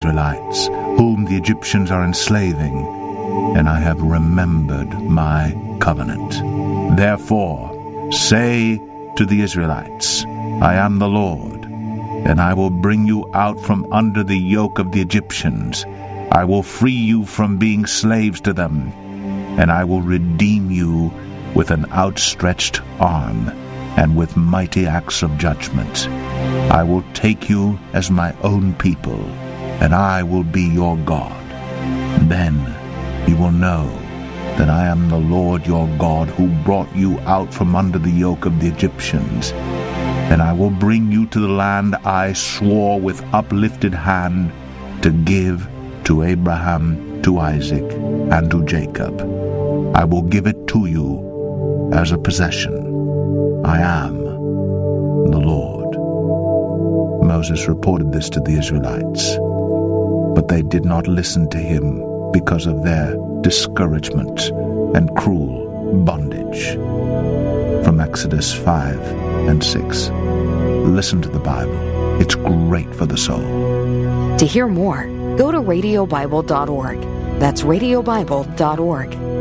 Israelites, whom the Egyptians are enslaving, and I have remembered my covenant. Therefore, say to the Israelites, I am the Lord, and I will bring you out from under the yoke of the Egyptians. I will free you from being slaves to them, and I will redeem you with an outstretched arm and with mighty acts of judgment. I will take you as my own people, and I will be your God. Then you will know that I am the Lord your God, who brought you out from under the yoke of the Egyptians. And I will bring you to the land I swore with uplifted hand to give to Abraham, to Isaac, and to Jacob. I will give it to you as a possession. I am the Lord. Moses reported this to the Israelites, but they did not listen to him because of their discouragement and cruel bondage. From Exodus 5 and 6. Listen to the Bible. It's great for the soul. To hear more, go to radiobible.org. That's radiobible.org.